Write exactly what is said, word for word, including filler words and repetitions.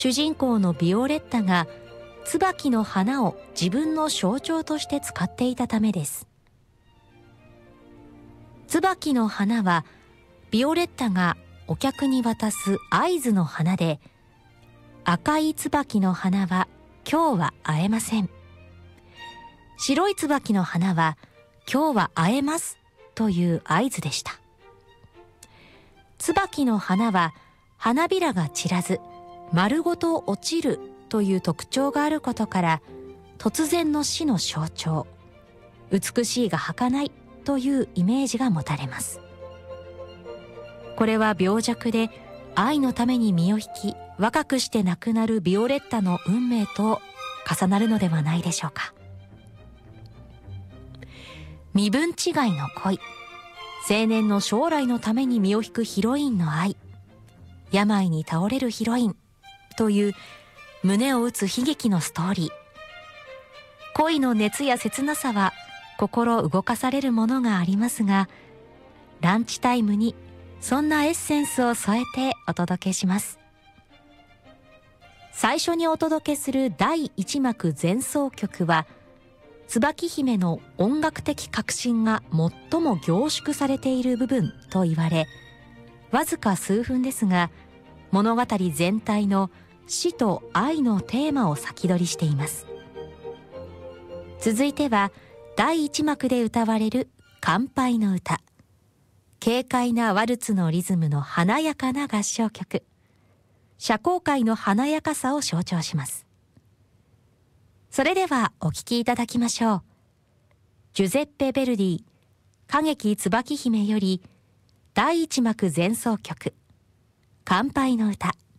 主人公のビオレッタが椿の花を自分の象徴として使っていたためです。椿の花はビオレッタがお客に渡す合図の花で、赤い椿の花は今日は会えません、白い椿の花は今日は会えますという合図でした。椿の花は花びらが散らず丸ごと落ちるという特徴があることから、突然の死の象徴、美しいが儚いというイメージが持たれます。これは病弱で愛のために身を引き若くして亡くなるビオレッタの運命と重なるのではないでしょうか。身分違いの恋、青年の将来のために身を引くヒロインの愛、病に倒れるヒロインという胸を打つ悲劇のストーリー。恋の熱や切なさは心動かされるものがありますが、ランチタイムにそんなエッセンスを添えてお届けします。最初にお届けするだいいち幕前奏曲は、椿姫の音楽的革新が最も凝縮されている部分と言われ、わずか数分ですが物語全体の死と愛のテーマを先取りしています。続いてはだいいち幕で歌われる乾杯の歌、軽快なワルツのリズムの華やかな合唱曲、社交界の華やかさを象徴します。それではお聴きいただきましょう。ジュゼッペ・ヴェルディ歌劇椿姫よりだいいち幕前奏曲乾杯の歌。